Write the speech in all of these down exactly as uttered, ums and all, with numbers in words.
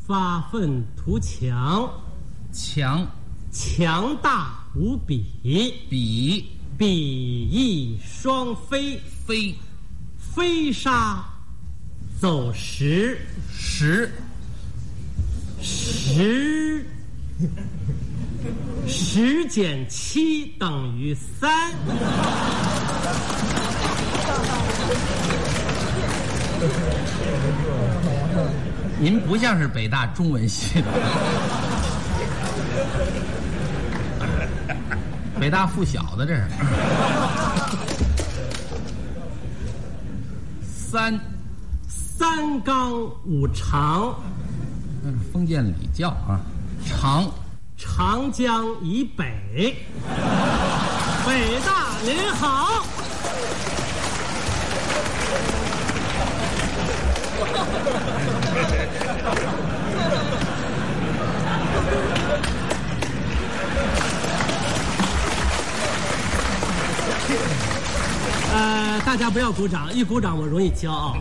发愤图强， 强， 强大无比， 比， 比翼双飞， 飞， 飞沙走石， 石， 十十减七等于三。 您不像是北大中文系的，北大附小的这是。三， 三纲五常， 那是封建礼教啊。长， 长江以北，北大您好。呃，大家不要鼓掌，一鼓掌我容易骄傲。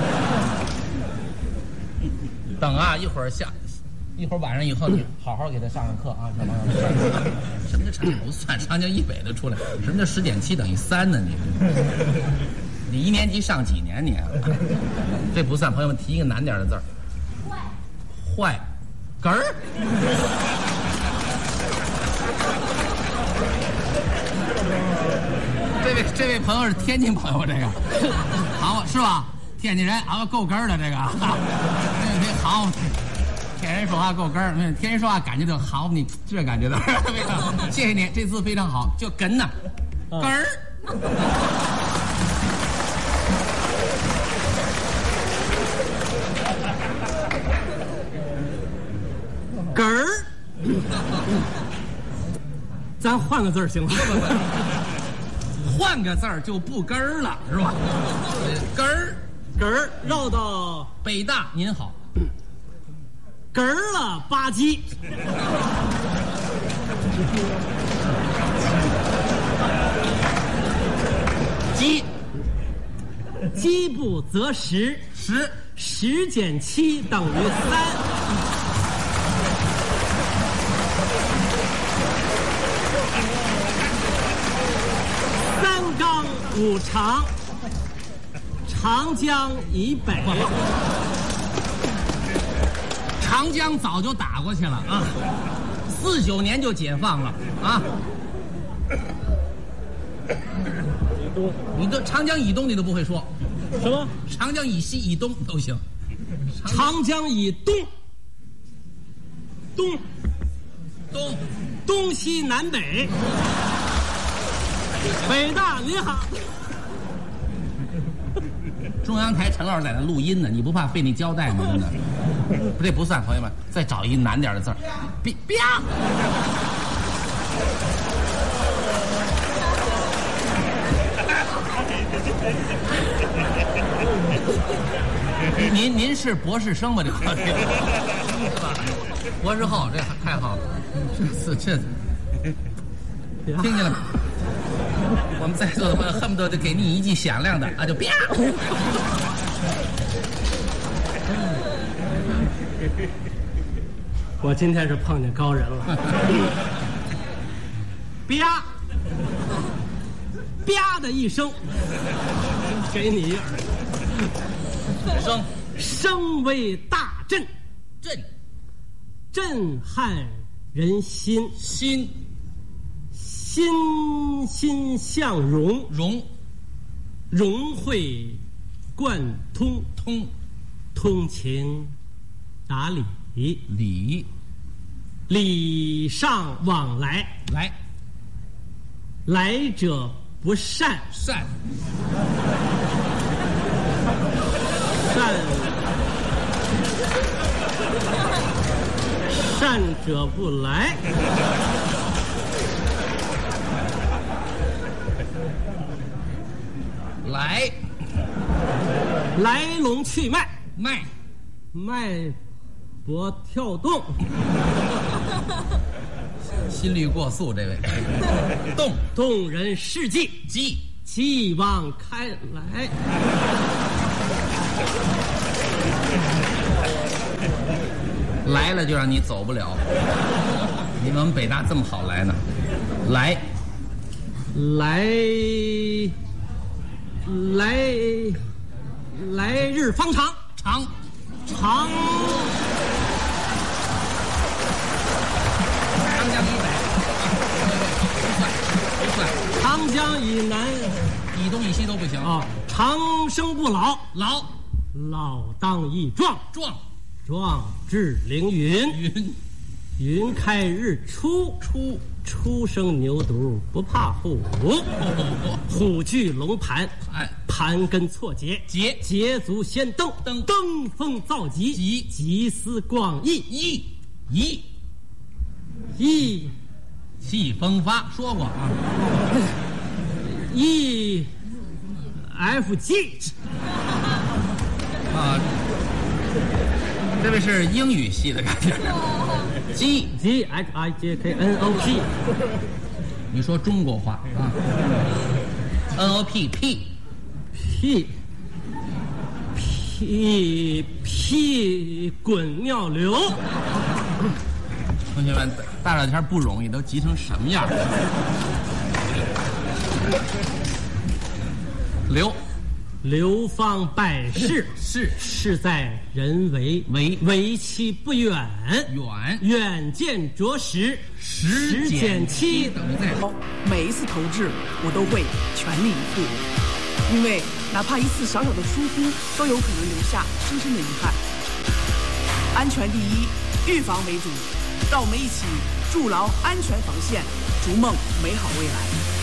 等啊，一会儿下，一会儿晚上以后，你好好给他上上课啊，小朋友。什么叫长江不算，长江以北的出来？什么叫十减七等于三呢？你，你一年级上几年你啊？这不算，朋友们提一个难点的字儿。坏，坏，哏儿。这位这位朋友是天津朋友，这个好是吧？天津人啊，够哏儿的这个，这这好。天人说话够哏儿，天人说话感觉到好，你这感觉到，谢谢你，这次非常好，就哏呐，哏儿。 哏儿，咱换个字儿行吗？ 换个字儿就不根儿了，是吧？根儿， 哏儿绕到北大您好， 哏儿了吧唧， 鸡， 饥不择食， 十， 十减七等于三。三纲五常，长江以北。 长江早就打过去了啊，四九年就解放了啊。你都长江以东你都不会说， 什么？ 长江以西以东都行。 长江以东，东， 东， 东西南北。北大您好。 中央台陈老师在那录音呢，你不怕费那胶带吗？真的，这不算，朋友们，再找一难点的字儿，别别。您您是博士生吗？这个是吧？博士后，这太好了，这这听见了吗？我们在座的朋友恨不得就给你一记响亮的啊，就啪！ 我今天是碰见高人了。啪啪的一声，给你一耳。 声声为大震， 震震撼人心， 心欣欣向荣， 融融会贯通， 通通情达理， 礼礼尚往来， 来来者不善， 善善善者不来。 来来龙去脉， 脉脉搏跳动， 心率过速，这位动动人事迹， 机继往开来。 来了就让你走不了。你们北大这么好来呢？来， 来，来，来日方长， 长， 长， 长江以北，不算，不算， 长江以南， 以东以西都不行啊。长生不老， 老， 老当益壮， 壮， 壮志凌云， 云， 云开日出， 出， 初生牛犊不怕虎，虎踞龙盘， 盘， 盘根错节， 节， 捷足先登， 登， 登峰造极， 极， 集思广益， 意，意， 意， 气风发，说过啊。 E F G 啊，这位是英语系的感觉。G G H I J K N O P， 你说中国话啊 ？N O P P P P P 滚尿流。 同学们，大热天不容易，都急成什么样？流， 流芳百世， 是事在人为， 为为期不远， 远远见着实， 时减七等于在。 每一次投掷，我都会全力以赴，因为哪怕一次小小的疏忽，都有可能留下深深的遗憾。安全第一，预防为主，让我们一起筑牢安全防线，逐梦美好未来。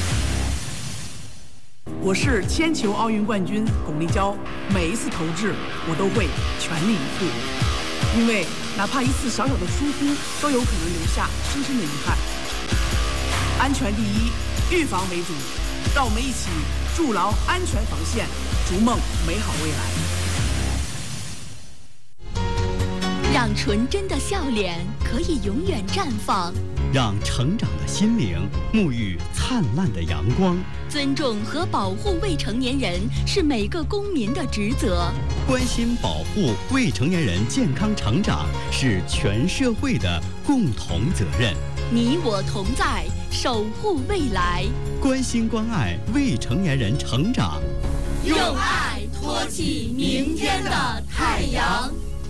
我是铅球奥运冠军巩立姣，每一次投掷我都会全力以赴，因为哪怕一次小小的疏忽，都有可能留下深深的遗憾。安全第一，预防为主，让我们一起筑牢安全防线，逐梦美好未来。 让纯真的笑脸可以永远绽放， 让成长的心灵沐浴灿烂的阳光。 尊重和保护未成年人是每个公民的职责， 关心保护未成年人健康成长是全社会的共同责任。 你我同在，守护未来， 关心关爱未成年人成长， 用爱托起明天的太阳。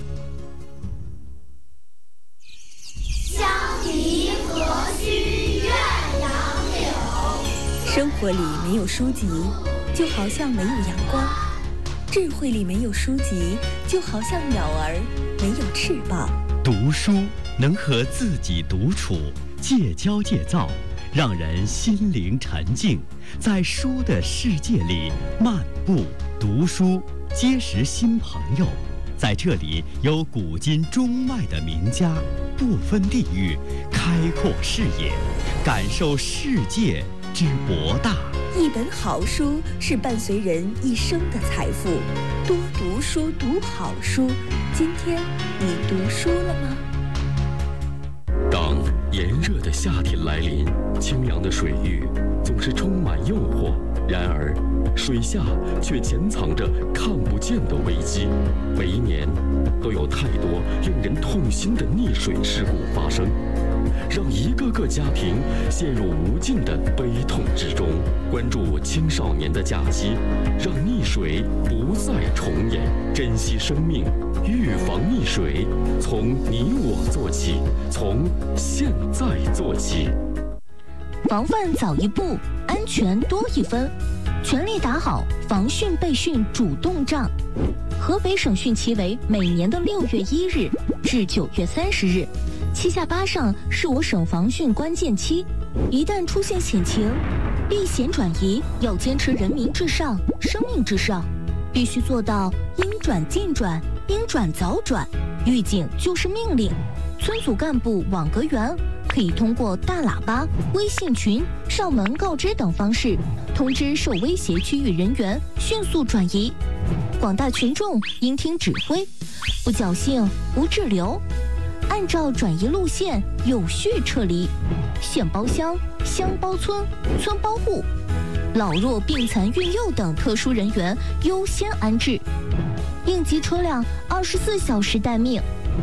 香梨何须怨杨柳。 生活里没有书籍，就好像没有阳光；智慧里没有书籍，就好像鸟儿没有翅膀。 读书能和自己独处，戒骄戒躁，让人心灵沉静，在书的世界里漫步读书，结识新朋友。在这里有古今中外的名家，不分地域，开阔视野，感受世界之博大。 一本好书是伴随人一生的财富，多读书，读好书。今天你读书了吗？ 当炎热的夏天来临，清凉的水域总是充满诱惑，然而水下却潜藏着看不见的危机。每一年都有太多令人痛心的溺水事故发生，让一个个家庭陷入无尽的悲痛之中。关注青少年的假期，让溺水不再重演，珍惜生命，预防溺水，从你我做起，从现在做起。 防范早一步，安全多一分，全力打好防汛备汛主动仗。河北省汛期为每年的六月一日至九月三十日，七下八上是我省防汛关键期。一旦出现险情，避险转移要坚持人民至上、生命至上，必须做到应转尽转、应转早转。预警就是命令，村组干部、网格员可以通过大喇叭、微信群、上门告知等方式，通知受威胁区域人员迅速转移。广大群众应听指挥，不侥幸不滞留，按照转移路线有序撤离。县包乡、乡包村、村包户，老弱病残孕幼等特殊人员优先安置。应急车辆二十四小时待命，